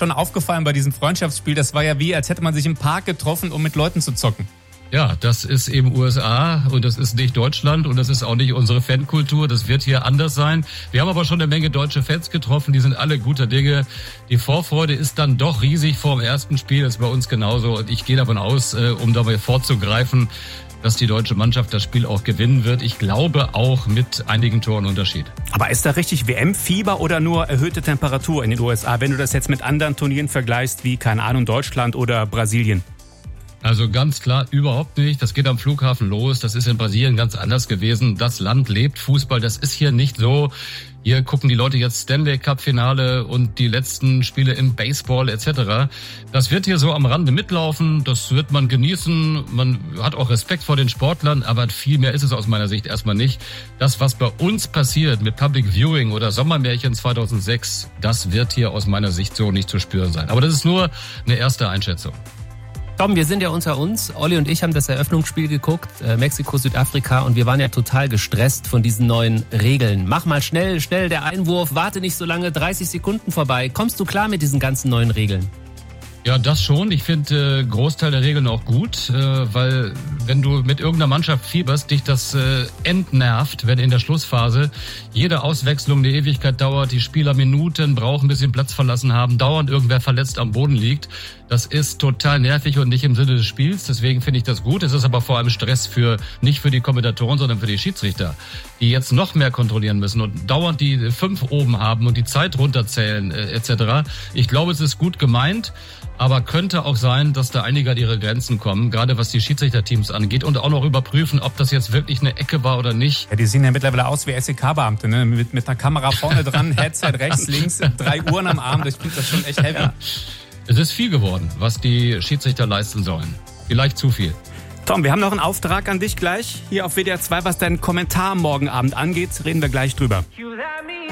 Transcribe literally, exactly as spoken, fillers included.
schon aufgefallen bei diesem Freundschaftsspiel? Das war ja wie, als hätte man sich im Park getroffen, um mit Leuten zu zocken. Ja, das ist eben U S A und das ist nicht Deutschland und das ist auch nicht unsere Fankultur. Das wird hier anders sein. Wir haben aber schon eine Menge deutsche Fans getroffen, die sind alle guter Dinge. Die Vorfreude ist dann doch riesig vor dem ersten Spiel, das ist bei uns genauso. Und ich gehe davon aus, um dabei vorzugreifen, dass die deutsche Mannschaft das Spiel auch gewinnen wird. Ich glaube auch mit einigen Toren Unterschied. Aber ist da richtig W M-Fieber oder nur erhöhte Temperatur in den U S A, wenn du das jetzt mit anderen Turnieren vergleichst, wie, keine Ahnung, Deutschland oder Brasilien? Also ganz klar, überhaupt nicht. Das geht am Flughafen los. Das ist in Brasilien ganz anders gewesen. Das Land lebt Fußball. Das ist hier nicht so. Hier gucken die Leute jetzt Stanley Cup Finale und die letzten Spiele im Baseball et cetera. Das wird hier so am Rande mitlaufen. Das wird man genießen. Man hat auch Respekt vor den Sportlern, aber viel mehr ist es aus meiner Sicht erstmal nicht. Das, was bei uns passiert mit Public Viewing oder Sommermärchen zweitausendsechs, das wird hier aus meiner Sicht so nicht zu spüren sein. Aber das ist nur eine erste Einschätzung. Tom, wir sind ja unter uns. Olli und ich haben das Eröffnungsspiel geguckt, äh, Mexiko, Südafrika, und wir waren ja total gestresst von diesen neuen Regeln. Mach mal schnell, schnell der Einwurf, warte nicht so lange, dreißig Sekunden vorbei. Kommst du klar mit diesen ganzen neuen Regeln? Ja, das schon. Ich finde äh, Großteil der Regeln auch gut, äh, weil wenn du mit irgendeiner Mannschaft fieberst, dich das äh, entnervt, wenn in der Schlussphase jede Auswechslung eine Ewigkeit dauert, die Spieler Minuten brauchen, bis sie den Platz verlassen haben, dauernd irgendwer verletzt am Boden liegt. Das ist total nervig und nicht im Sinne des Spiels. Deswegen finde ich das gut. Es ist aber vor allem Stress für nicht für die Kommentatoren, sondern für die Schiedsrichter, die jetzt noch mehr kontrollieren müssen und dauernd die fünf oben haben und die Zeit runterzählen äh, et cetera. Ich glaube, es ist gut gemeint, aber könnte auch sein, dass da einige an ihre Grenzen kommen, gerade was die Schiedsrichterteams angeht, und auch noch überprüfen, ob das jetzt wirklich eine Ecke war oder nicht. Ja, die sehen ja mittlerweile aus wie S E K-Beamte, ne? mit, mit einer Kamera vorne dran, Headset rechts, links, drei Uhren am Arm. Ich finde das schon echt heavy. Ja. Es ist viel geworden, was die Schiedsrichter leisten sollen. Vielleicht zu viel. Tom, wir haben noch einen Auftrag an dich gleich hier auf W D R zwei, was deinen Kommentar morgen Abend angeht. Reden wir gleich drüber.